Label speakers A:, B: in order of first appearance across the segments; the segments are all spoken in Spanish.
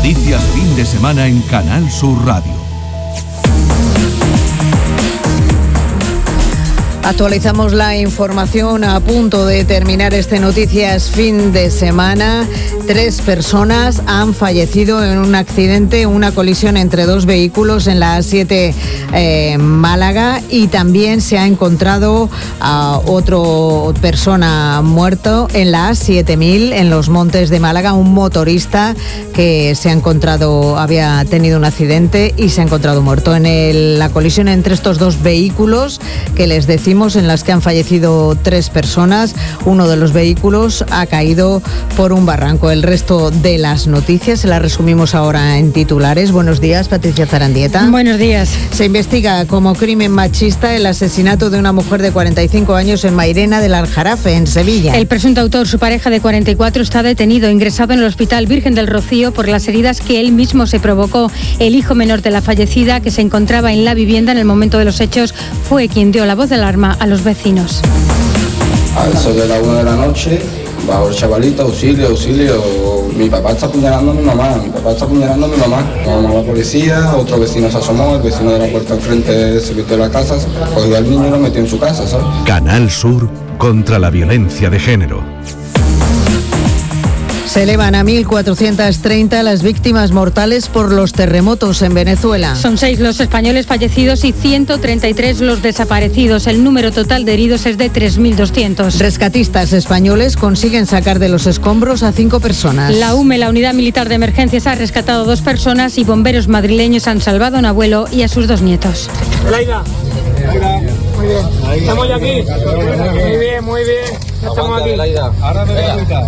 A: Noticias fin de semana en Canal Sur Radio.
B: Actualizamos la información a punto de terminar este Noticias fin de semana. 3 personas han fallecido en un accidente, una colisión entre 2 vehículos en la A7 Málaga, y también se ha encontrado a otra persona muerto en la A7000 en los Montes de Málaga, un motorista que se ha encontrado, había tenido un accidente y se ha encontrado muerto en la colisión entre estos 2 vehículos que les decimos, en las que han fallecido 3 personas. Uno de los vehículos ha caído por un barranco. El resto de las noticias se las resumimos ahora en titulares. Buenos días, Patricia Zarandieta.
C: Buenos días.
B: Se investiga como crimen machista el asesinato de una mujer de 45 años en Mairena del Aljarafe, en Sevilla.
C: El presunto autor, su pareja de 44, está detenido, ingresado en el Hospital Virgen del Rocío por las heridas que él mismo se provocó. El hijo menor de la fallecida, que se encontraba en la vivienda en el momento de los hechos, fue quien dio la voz de alarma a los vecinos.
D: A eso de la 1 de la noche, bajo el chavalito, auxilio, mi papá está apuñalando a mi mamá, Llamamos a la policía, otro vecino se asomó, el vecino de la puerta enfrente se metió en la casa, cogió al niño y lo metió en su casa, ¿sabes?
A: Canal Sur contra la violencia de género.
B: Se elevan a 1.430 las víctimas mortales por los terremotos en Venezuela.
C: Son 6 los españoles fallecidos y 133 los desaparecidos. El número total de heridos es de 3.200.
B: Rescatistas españoles consiguen sacar de los escombros a 5 personas.
C: La UME, la Unidad Militar de Emergencias, ha rescatado 2 personas y bomberos madrileños han salvado a un abuelo y a sus 2 nietos.
E: Laida. Muy bien. Estamos ya aquí. Muy bien. Ya estamos aquí. Ahora me voy a gritar.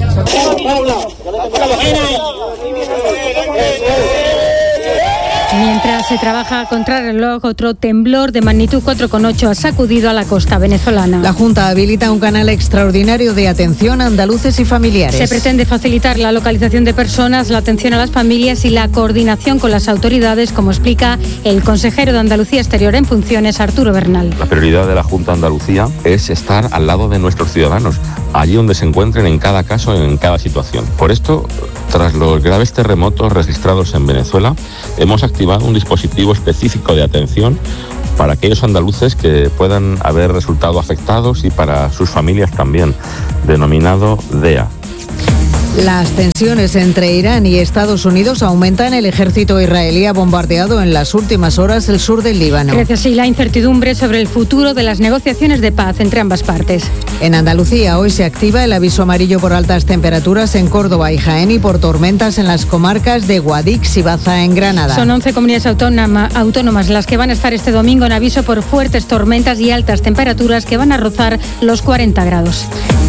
C: Mientras se trabaja a contrarreloj, otro temblor de magnitud 4,8 ha sacudido a la costa venezolana.
B: La Junta habilita un canal extraordinario de atención a andaluces y familiares.
C: Se pretende facilitar la localización de personas, la atención a las familias y la coordinación con las autoridades, como explica el consejero de Andalucía Exterior en funciones, Arturo Bernal.
F: La prioridad de la Junta de Andalucía es estar al lado de nuestros ciudadanos, allí donde se encuentren en cada caso, en cada situación. Por esto, tras los graves terremotos registrados en Venezuela, hemos activado un dispositivo específico de atención para aquellos andaluces que puedan haber resultado afectados y para sus familias también, denominado DEA.
B: Las tensiones entre Irán y Estados Unidos aumentan. El ejército israelí ha bombardeado en las últimas horas el sur del Líbano.
C: Crece así la incertidumbre sobre el futuro de las negociaciones de paz entre ambas partes.
B: En Andalucía hoy se activa el aviso amarillo por altas temperaturas en Córdoba y Jaén y por tormentas en las comarcas de Guadix y Baza en Granada.
C: Son 11 comunidades autónomas las que van a estar este domingo en aviso por fuertes tormentas y altas temperaturas que van a rozar los 40 grados.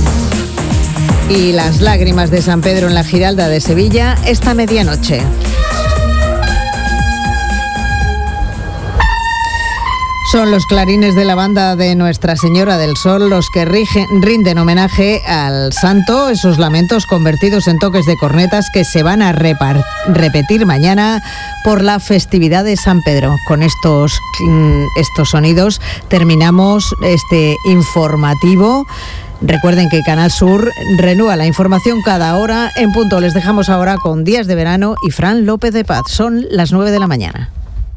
B: Y las lágrimas de San Pedro en la Giralda de Sevilla esta medianoche. Son los clarines de la banda de Nuestra Señora del Sol los que rinden homenaje al santo, esos lamentos convertidos en toques de cornetas que se van a repetir mañana por la festividad de San Pedro. Con estos sonidos terminamos este informativo. Recuerden que Canal Sur renueva la información cada hora en punto. Les dejamos ahora con Días de Verano y Fran López de Paz. Son las 9 de la mañana.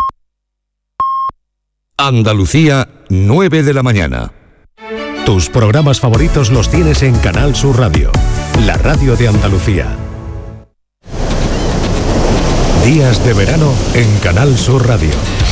A: Andalucía, 9 de la mañana.
G: Tus programas favoritos los tienes en Canal Sur Radio, la radio de Andalucía. Días de Verano en Canal Sur Radio.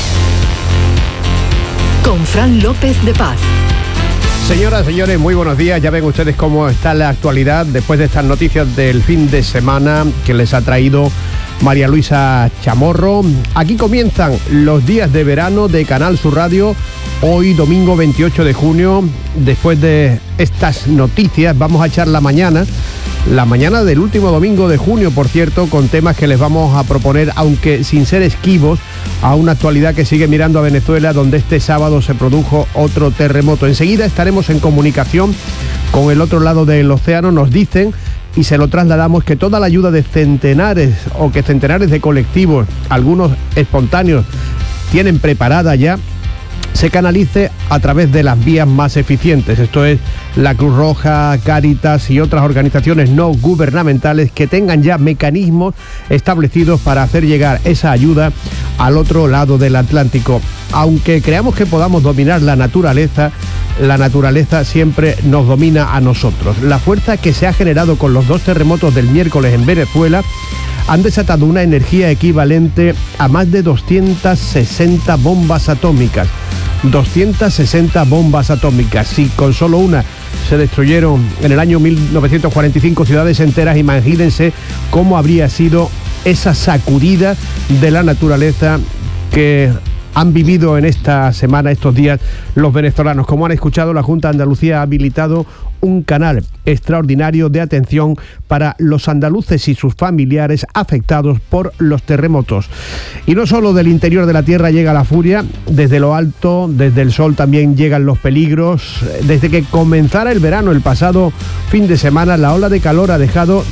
H: Con Fran López de Paz.
I: Señoras, señores, muy buenos días. Ya ven ustedes cómo está la actualidad después de estas noticias del fin de semana que les ha traído María Luisa Chamorro. Aquí comienzan los días de verano de Canal Sur Radio. Hoy, domingo 28 de junio, después de estas noticias, vamos a echar la mañana del último domingo de junio, por cierto, con temas que les vamos a proponer, aunque sin ser esquivos, a una actualidad que sigue mirando a Venezuela, donde este sábado se produjo otro terremoto. Enseguida estaremos en comunicación con el otro lado del océano. Nos dicen, y se lo trasladamos, que toda la ayuda de centenares de colectivos, algunos espontáneos, tienen preparada ya, se canalice a través de las vías más eficientes. Esto es la Cruz Roja, Cáritas y otras organizaciones no gubernamentales que tengan ya mecanismos establecidos para hacer llegar esa ayuda al otro lado del Atlántico. Aunque creamos que podamos dominar la naturaleza siempre nos domina a nosotros. La fuerza que se ha generado con los 2 terremotos del miércoles en Venezuela han desatado una energía equivalente a más de 260 bombas atómicas. 260 bombas atómicas. Si con solo una se destruyeron en el año 1945 ciudades enteras, imagínense cómo habría sido esa sacudida de la naturaleza que han vivido en esta semana, estos días, los venezolanos. Como han escuchado, la Junta de Andalucía ha habilitado un canal extraordinario de atención para los andaluces y sus familiares afectados por los terremotos. Y no solo del interior de la tierra llega la furia, desde lo alto, desde el sol también llegan los peligros. Desde que comenzara el verano el pasado fin de semana, la ola de calor ha dejado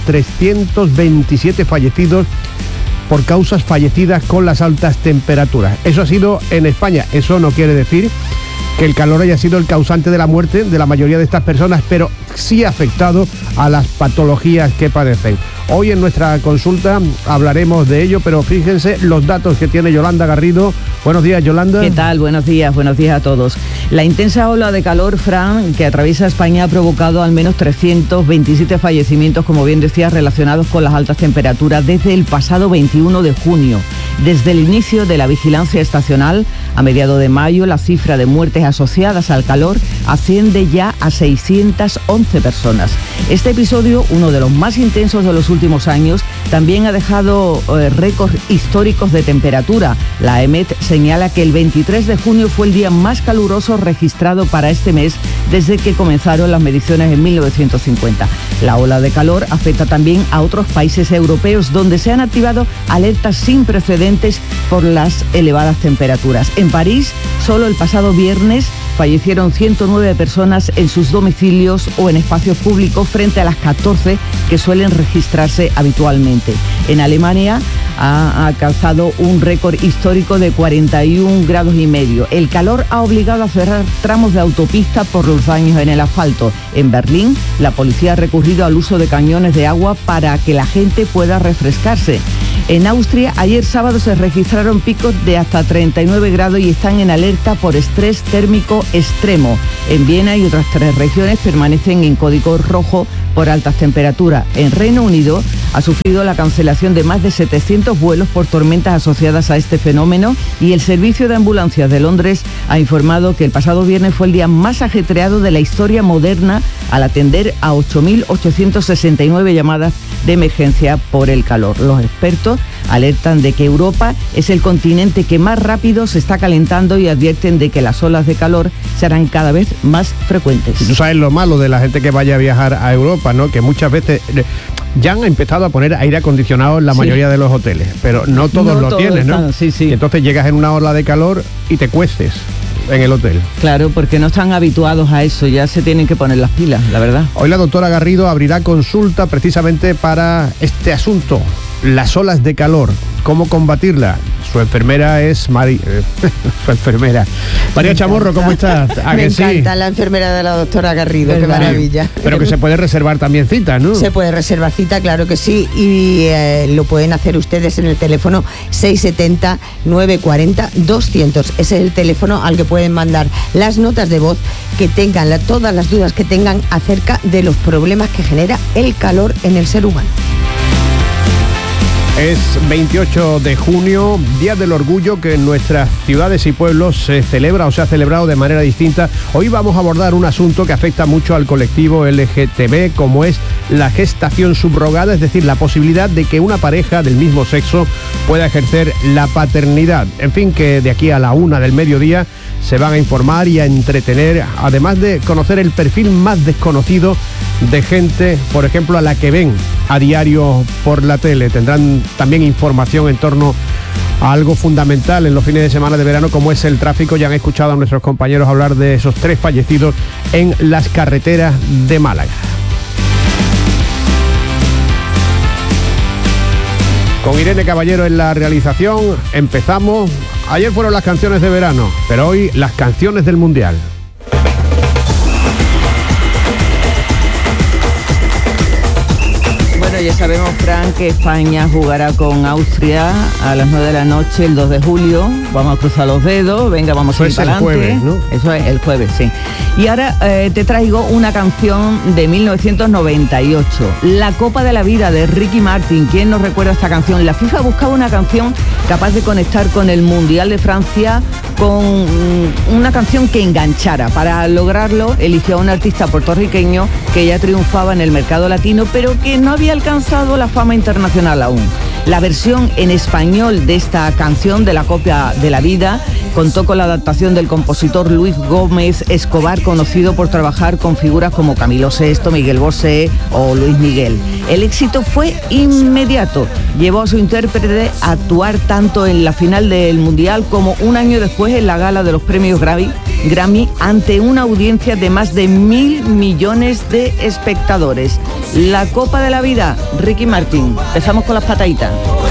I: 327 fallecidos por causas fallecidas con las altas temperaturas. Eso ha sido en España. Eso no quiere decir que el calor haya sido el causante de la muerte de la mayoría de estas personas, pero sí ha afectado a las patologías que padecen. Hoy en nuestra consulta hablaremos de ello, pero fíjense los datos que tiene Yolanda Garrido. Buenos días, Yolanda.
J: ¿Qué tal? Buenos días a todos. La intensa ola de calor, Fran, que atraviesa España ha provocado al menos 327 fallecimientos, como bien decías, relacionados con las altas temperaturas desde el pasado 21 de junio. Desde el inicio de la vigilancia estacional, a mediados de mayo, la cifra de muertes asociadas al calor asciende ya a 611 personas. Este episodio, uno de los más intensos de los últimos años, también ha dejado récords históricos de temperatura. La EMET señala que el 23 de junio fue el día más caluroso registrado para este mes desde que comenzaron las mediciones en 1950. La ola de calor afecta también a otros países europeos, donde se han activado alertas sin precedentes por las elevadas temperaturas. En París, solo el pasado viernes fallecieron 109 personas en sus domicilios o en espacios públicos frente a las 14 que suelen registrarse habitualmente. En Alemania ha alcanzado un récord histórico de 41 grados y medio. El calor ha obligado a cerrar tramos de autopista por los daños en el asfalto. En Berlín, la policía ha recurrido al uso de cañones de agua para que la gente pueda refrescarse. En Austria, ayer sábado se registraron picos de hasta 39 grados y están en alerta por estrés térmico extremo. En Viena y otras 3 regiones permanecen en código rojo por altas temperaturas. En Reino Unido ha sufrido la cancelación de más de 700 vuelos por tormentas asociadas a este fenómeno, y el servicio de ambulancias de Londres ha informado que el pasado viernes fue el día más ajetreado de la historia moderna al atender a 8.869 llamadas de emergencia por el calor. Los expertos alertan de que Europa es el continente que más rápido se está calentando y advierten de que las olas de calor serán cada vez más frecuentes.
I: Y tú sabes lo malo de la gente que vaya a viajar a Europa, ¿no? Que muchas veces ya han empezado a poner aire acondicionado en la mayoría de los hoteles, pero no todos lo tienen, ¿no?
J: Sí.
I: Y entonces llegas en una ola de calor y te cueces en el hotel.
J: Claro, porque no están habituados a eso, ya se tienen que poner las pilas, la verdad.
I: Hoy la doctora Garrido abrirá consulta precisamente para este asunto, las olas de calor, cómo combatirla. Su enfermera es su enfermera. María Chamorro, ¿cómo estás?
B: Me encanta la enfermera de la doctora Garrido, ¿verdad? Qué maravilla.
I: Pero que se puede reservar también cita, ¿no?
B: Se puede reservar cita, claro que sí, y lo pueden hacer ustedes en el teléfono 670-940-200. Ese es el teléfono al que pueden mandar las notas de voz que tengan, todas las dudas que tengan acerca de los problemas que genera el calor en el ser humano.
I: Es 28 de junio, Día del Orgullo, que en nuestras ciudades y pueblos se celebra o se ha celebrado de manera distinta. Hoy vamos a abordar un asunto que afecta mucho al colectivo LGTB, como es la gestación subrogada, es decir, la posibilidad de que una pareja del mismo sexo pueda ejercer la paternidad. En fin, que de aquí a la 1 del mediodía se van a informar y a entretener, además de conocer el perfil más desconocido de gente, por ejemplo, a la que ven a diario por la tele. Tendrán también información en torno a algo fundamental en los fines de semana de verano, como es el tráfico. Ya han escuchado a nuestros compañeros hablar de esos 3 fallecidos en las carreteras de Málaga. Con Irene Caballero en la realización, empezamos ayer fueron las canciones de verano, pero hoy las canciones del Mundial.
J: Bueno, ya sabemos, Fran, que España jugará con Austria a las 9 de la noche, el 2 de julio. Vamos a cruzar los dedos, venga, vamos a ir para adelante.
I: Jueves, ¿no?
J: Eso es el jueves, sí. Y ahora te traigo una canción de 1998, La Copa de la Vida, de Ricky Martin. ¿Quién nos recuerda esta canción? La FIFA buscaba una canción capaz de conectar con el Mundial de Francia, con una canción que enganchara. Para lograrlo, eligió a un artista puertorriqueño que ya triunfaba en el mercado latino, pero que no había alcanzado la fama internacional aún. La versión en español de esta canción de La Copa de la Vida contó con la adaptación del compositor Luis Gómez Escobar, conocido por trabajar con figuras como Camilo VI, Miguel Bosé o Luis Miguel. El éxito fue inmediato. Llevó a su intérprete a actuar tanto en la final del Mundial como un año después en la gala de los premios Grammy ante una audiencia de más de 1.000 millones de espectadores. La Copa de la Vida, Ricky Martin. Empezamos con las pataditas.